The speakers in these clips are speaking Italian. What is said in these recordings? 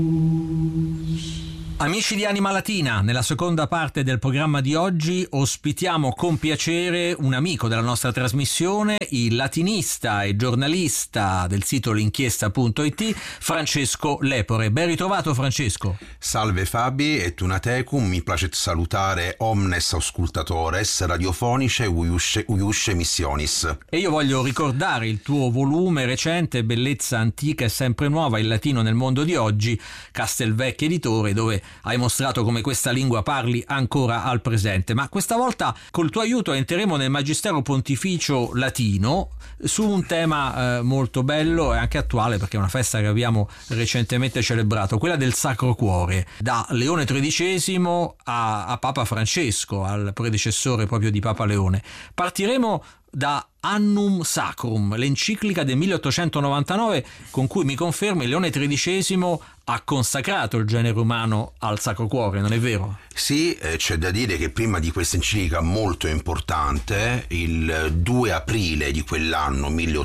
Amici di Anima Latina, nella seconda parte del programma di oggi ospitiamo con piacere un amico della nostra trasmissione, il latinista e giornalista del sito l'inchiesta.it, Francesco Lepore. Ben ritrovato, Francesco. Salve Fabi et una tecum, mi placet salutare omnes auscultatores radiofonice uiusce missionis. E io voglio ricordare il tuo volume recente, Bellezza antica e sempre nuova, il latino nel mondo di oggi, Castelvecchi Editore, dove hai mostrato come questa lingua parli ancora al presente. Ma questa volta col tuo aiuto entreremo nel Magistero Pontificio Latino su un tema molto bello e anche attuale, perché è una festa che abbiamo recentemente celebrato, quella del Sacro Cuore, da Leone XIII a Papa Francesco, al predecessore proprio di Papa Leone. Partiremo da Annum Sacrum, l'enciclica del 1899 con cui, mi confermi, Leone XIII ha consacrato il genere umano al Sacro Cuore, non è vero? Sì, c'è da dire che prima di questa enciclica molto importante, il 2 aprile di quell'anno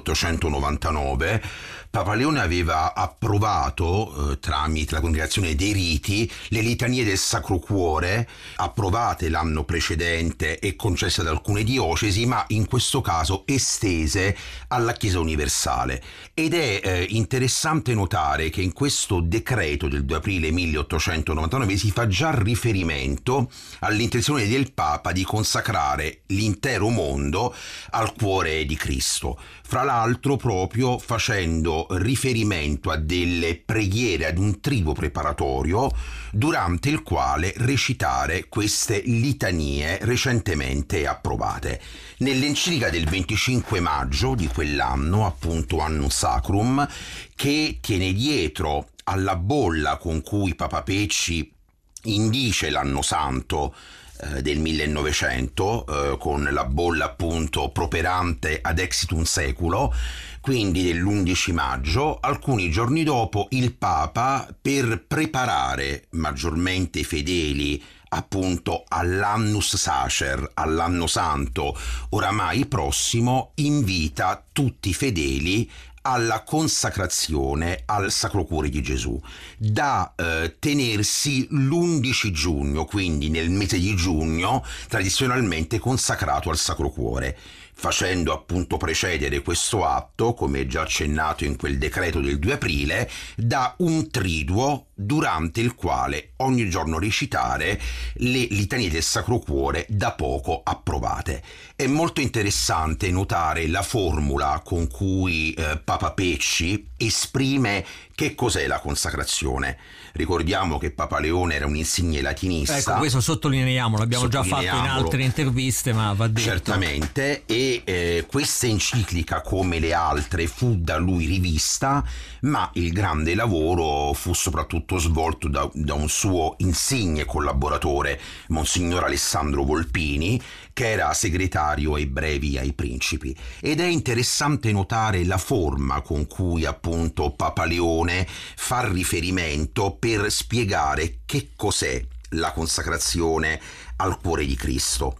1899, Papa Leone aveva approvato, tramite la Congregazione dei Riti, le litanie del Sacro Cuore, approvate l'anno precedente e concesse ad alcune diocesi, ma in questo caso estese alla Chiesa universale. Ed è interessante notare che in questo decreto del 2 aprile 1899 si fa già riferimento all'intenzione del Papa di consacrare l'intero mondo al cuore di Cristo. Fra l'altro proprio facendo riferimento a delle preghiere, ad un triduo preparatorio durante il quale recitare queste litanie recentemente approvate. Nell'enciclica del 25 maggio di quell'anno, appunto Annum Sacrum, che tiene dietro alla bolla con cui Papa Pecci indice l'anno santo del 1900, con la bolla appunto properante ad exitum seculo, quindi dell'11 maggio, alcuni giorni dopo il Papa, per preparare maggiormente i fedeli appunto all'annus sacer, all'anno santo oramai prossimo, invita tutti i fedeli alla consacrazione al Sacro Cuore di Gesù, da tenersi l'11 giugno, quindi nel mese di giugno, tradizionalmente consacrato al Sacro Cuore, facendo appunto precedere questo atto, come già accennato in quel decreto del 2 aprile, da un triduo durante il quale ogni giorno recitare le litanie del Sacro Cuore da poco approvate. È molto interessante notare la formula con cui Papa Pecci esprime che cos'è la consacrazione. Ricordiamo che Papa Leone era un insigne latinista. Ecco, questo sottolineiamo, l'abbiamo già fatto in altre interviste, ma va detto. Certamente, e questa enciclica, come le altre, fu da lui rivista, ma il grande lavoro fu soprattutto svolto da un suo insigne collaboratore, Monsignor Alessandro Volpini, che era segretario ai brevi ai principi. Ed è interessante notare la forma con cui appunto Papa Leone fa riferimento per spiegare che cos'è la consacrazione al cuore di Cristo.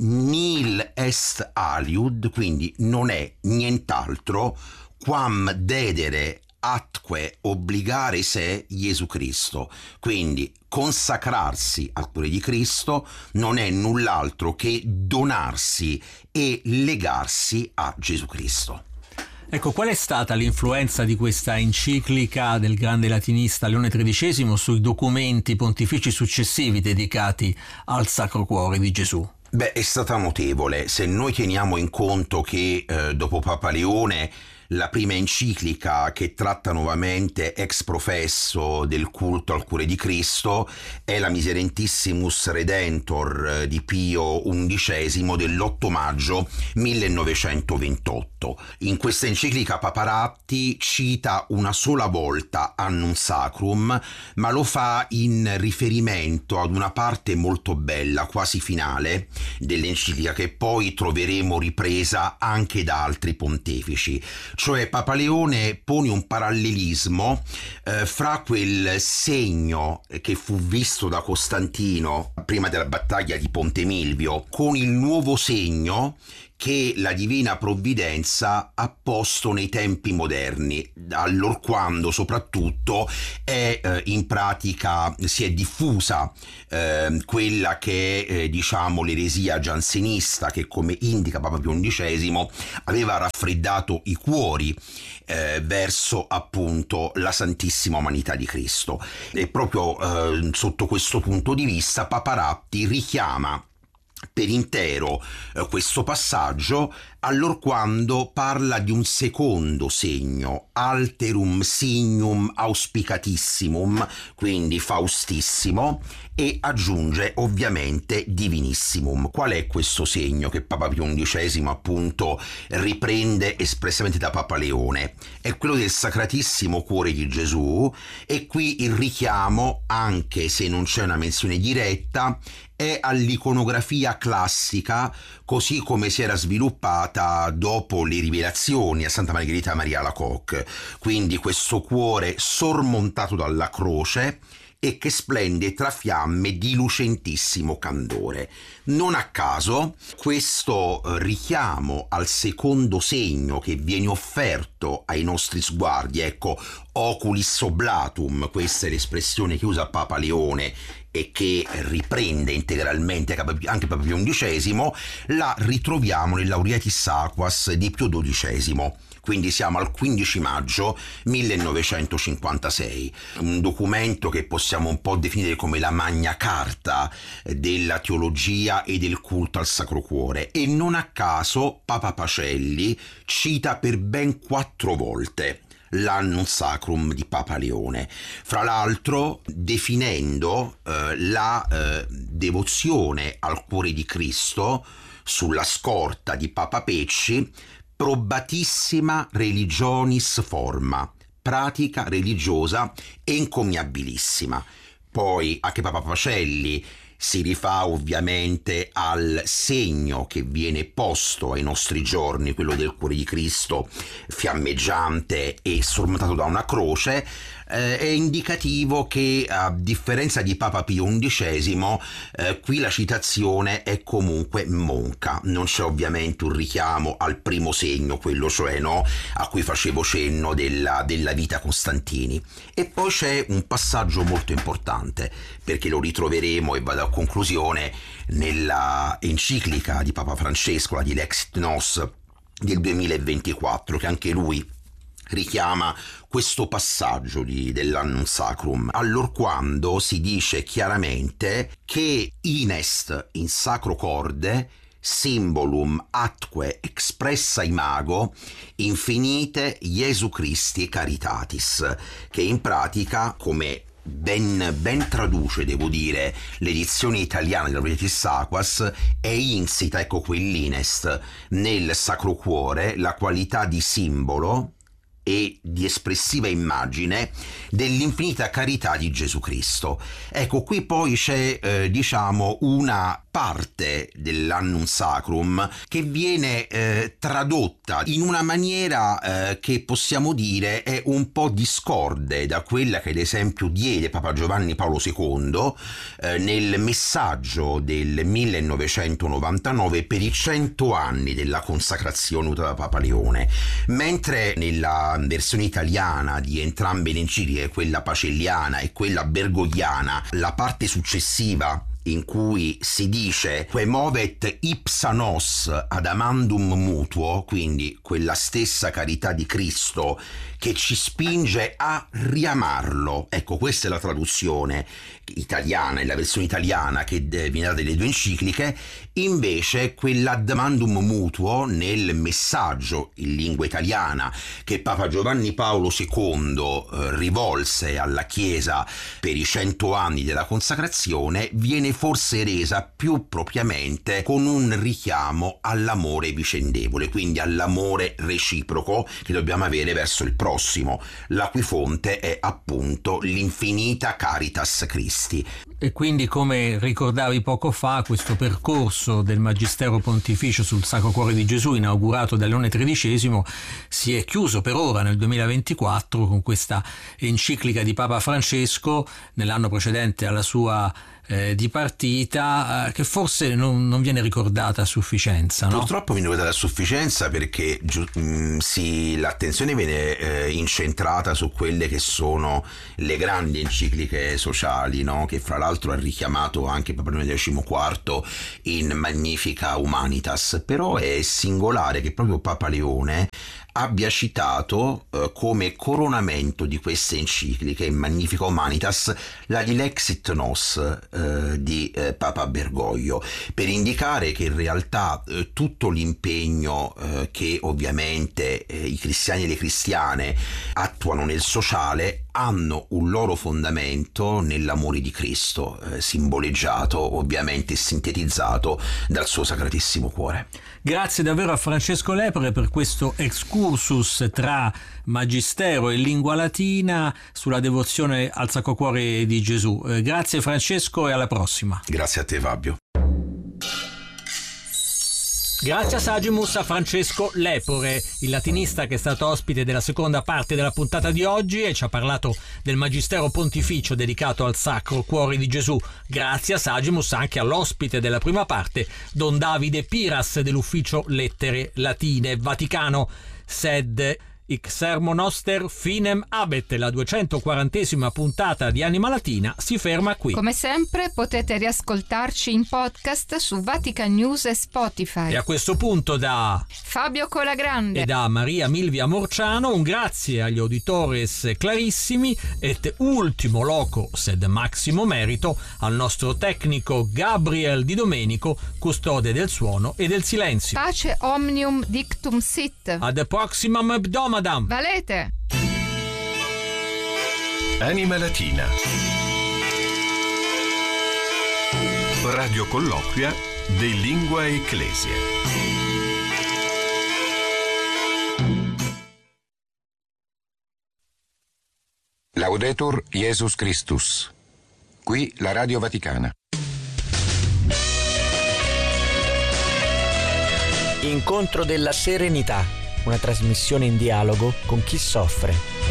Nil est aliud, quindi non è nient'altro, quam dedere atque obbligare se Gesù Cristo. Quindi consacrarsi al cuore di Cristo non è null'altro che donarsi e legarsi a Gesù Cristo. Ecco, qual è stata l'influenza di questa enciclica del grande latinista Leone XIII sui documenti pontifici successivi dedicati al Sacro Cuore di Gesù? Beh, è stata notevole. Se noi teniamo in conto che dopo Papa Leone la prima enciclica che tratta nuovamente ex professo del culto al cuore di Cristo è la Miserentissimus Redentor di Pio XI dell'8 maggio 1928. In questa enciclica Papa Ratti cita una sola volta Annum Sacrum, ma lo fa in riferimento ad una parte molto bella, quasi finale, dell'enciclica, che poi troveremo ripresa anche da altri pontefici. Cioè Papa Leone pone un parallelismo fra quel segno che fu visto da Costantino prima della battaglia di Ponte Milvio con il nuovo segno che la divina provvidenza ha posto nei tempi moderni, allorquando soprattutto è in pratica si è diffusa quella che è diciamo l'eresia giansenista, che come indica Papa Pio XI aveva raffreddato i cuori verso appunto la Santissima Umanità di Cristo. E proprio sotto questo punto di vista Papa Ratti richiama per intero questo passaggio allorquando parla di un secondo segno, alterum signum auspicatissimum, quindi faustissimo, e aggiunge ovviamente divinissimum. Qual è questo segno che Papa Pio XI appunto riprende espressamente da Papa Leone? È quello del Sacratissimo Cuore di Gesù, e qui il richiamo, anche se non c'è una menzione diretta, è all'iconografia classica così come si era sviluppata dopo le rivelazioni a Santa Margherita Maria Alacoque, quindi questo cuore sormontato dalla croce e che splende tra fiamme di lucentissimo candore. Non a caso questo richiamo al secondo segno che viene offerto ai nostri sguardi, ecco, oculis oblatum, questa è l'espressione che usa Papa Leone e che riprende integralmente anche Papa Pio XI, la ritroviamo nell'Aurietis Aquas di Pio XII. Quindi siamo al 15 maggio 1956, un documento che possiamo un po' definire come la Magna Carta della teologia e del culto al Sacro Cuore, e non a caso Papa Pacelli cita per ben 4 volte l'Annum Sacrum di Papa Leone, fra l'altro definendo la devozione al cuore di Cristo sulla scorta di Papa Pecci probatissima religionis forma, pratica religiosa encomiabilissima. Poi anche Papa Pacelli si rifà ovviamente al segno che viene posto ai nostri giorni, quello del cuore di Cristo fiammeggiante e sormontato da una croce. È indicativo che, a differenza di Papa Pio XI, qui la citazione è comunque monca, non c'è ovviamente un richiamo al primo segno, quello cioè a cui facevo cenno della Vita Costantini. E poi c'è un passaggio molto importante, perché lo ritroveremo, e vado a conclusione, nella enciclica di Papa Francesco, la Dilexit Nos del 2024, che anche lui richiama questo passaggio dell'Annum Sacrum, allorquando si dice chiaramente che inest in sacro corde symbolum atque expressa imago infinite Iesu Christi caritatis, che in pratica, come ben traduce, devo dire, l'edizione italiana dell'Aurietis Aquas, è insita, ecco quell'inest, nel Sacro Cuore la qualità di simbolo e di espressiva immagine dell'infinita carità di Gesù Cristo. Ecco, qui poi c'è diciamo una parte dell'Annum Sacrum che viene tradotta in una maniera che possiamo dire è un po' discorde da quella che ad esempio diede Papa Giovanni Paolo II nel messaggio del 1999 per i 100 anni della consacrazione da Papa Leone, mentre nella versione italiana di entrambe le encicliche, quella pacelliana e quella bergogliana, la parte successiva in cui si dice que movet ipsa nos ad amandum mutuo, quindi quella stessa carità di Cristo che ci spinge a riamarlo. Ecco, questa è la traduzione italiana, è la versione italiana che viene data dalle 2 encicliche. Invece quell'admandum mutuo nel messaggio in lingua italiana che Papa Giovanni Paolo II rivolse alla Chiesa per i 100 anni della consacrazione viene forse resa più propriamente con un richiamo all'amore vicendevole, quindi all'amore reciproco che dobbiamo avere verso il prossimo, la cui fonte è appunto l'infinita caritas Christi. E quindi, come ricordavi poco fa, questo percorso del Magistero Pontificio sul Sacro Cuore di Gesù, inaugurato da Leone XIII, si è chiuso per ora nel 2024 con questa enciclica di Papa Francesco, nell'anno precedente alla sua di partita che forse non viene ricordata a sufficienza, no? Purtroppo viene ricordata a sufficienza perché l'attenzione viene incentrata su quelle che sono le grandi encicliche sociali, no? Che fra l'altro ha richiamato anche Papa Leone XIV in Magnifica Humanitas, però è singolare che proprio Papa Leone abbia citato come coronamento di queste encicliche in Magnifica Humanitas la Dilexit Nos di Papa Bergoglio, per indicare che in realtà tutto l'impegno che ovviamente i cristiani e le cristiane attuano nel sociale hanno un loro fondamento nell'amore di Cristo, simboleggiato ovviamente e sintetizzato dal suo Sacratissimo Cuore. Grazie davvero a Francesco Lepore per questo excursus tra magistero e lingua latina sulla devozione al Sacro Cuore di Gesù. Grazie Francesco e alla prossima. Grazie a te Fabio. Grazie a Sagimus a Francesco Lepore, il latinista che è stato ospite della seconda parte della puntata di oggi e ci ha parlato del Magistero Pontificio dedicato al Sacro Cuore di Gesù. Grazie a Sagimus anche all'ospite della prima parte, Don Davide Piras dell'Ufficio Lettere Latine, Vaticano, sed Hic sermo noster finem habet. La 240esima puntata di Anima Latina si ferma qui. Come sempre potete riascoltarci in podcast su Vatican News e Spotify. E a questo punto da Fabio Colagrande e da Maria Milvia Morciano un grazie agli auditores clarissimi et ultimo loco sed maximo merito al nostro tecnico Gabriel Di Domenico, custode del suono e del silenzio. Pace omnium dictum sit. Ad proximam abdomadam. Valete. Anima Latina. Radio colloquia de Lingua Ecclesia. Laudetur Jesus Christus. Qui la Radio Vaticana. Incontro della Serenità, una trasmissione in dialogo con chi soffre.